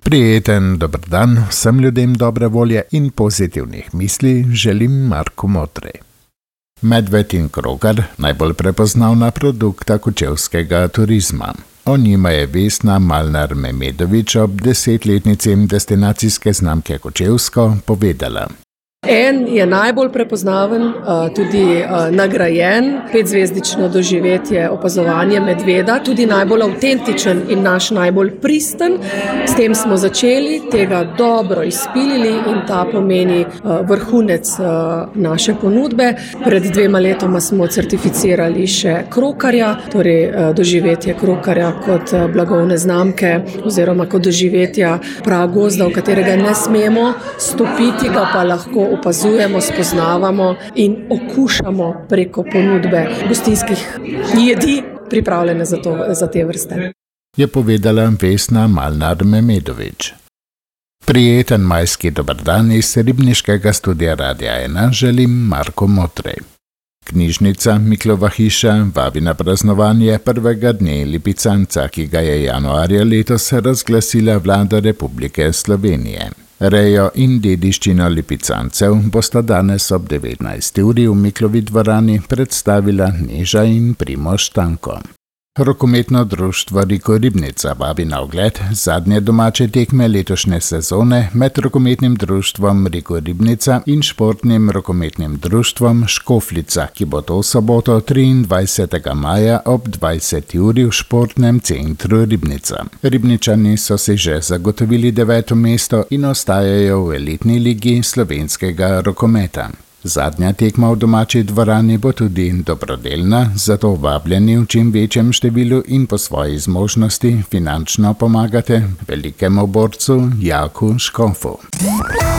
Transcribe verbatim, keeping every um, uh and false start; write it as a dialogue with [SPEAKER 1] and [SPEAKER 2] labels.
[SPEAKER 1] Prijeten dober dan vsem ljudem dobre volje in pozitivnih misli želim Marko Motrej. Medved in krokar, najbolj prepoznavna produkta kočevskega turizma. O njima je Vesna Malnar-Memedovič ob desetletnici destinacijske znamke Kočevsko povedala.
[SPEAKER 2] En je najbolj prepoznaven, tudi nagrajen, petzvezdično doživetje, opazovanje medveda, tudi najbolj avtentičen in naš najbolj pristen. S tem smo začeli, tega dobro izpilili in ta pomeni vrhunec naše ponudbe. Pred dvema letoma smo certificirali še krokarja, torej doživetje krokarja kot blagovne znamke oziroma kot doživetja pragozda, v katerega ne smemo stopiti, ga pa lahko opazujemo, spoznavamo in okušamo preko ponudbe gostinskih jedi, pripravljene za, to, za te vrste.
[SPEAKER 1] Je povedala Vesna Malnar-Memedovič. Prijeten majski dober dan iz ribniškega studia Radia ena želim Marko Motrej. Knjižnica Miklova hiša vabi na praznovanje prvega dne lipicanca, ki ga je januarja letos razglasila Vlada Republike Slovenije. Rejo in dediščino lipicancev bosta danes ob devetnajsti uri v Miklovi dvorani predstavila Neža in Primož Tanko. Rokometno društvo Riko Ribnica vabi na ogled zadnje domače tekme letošnje sezone med rokometnim društvom Riko Ribnica in športnim rokometnim društvom Škofljica, ki bo to soboto triindvajsetega maja ob dvajseti uri v športnem centru Ribnica. Ribničani so si že zagotovili deveto mesto in ostajajo v elitni ligi slovenskega rokometa. Zadnja tekma v domači dvorani bo tudi dobrodelna, zato vabljeni v čim večjem številu in po svoji zmožnosti finančno pomagate velikemu borcu Jaku Škofu.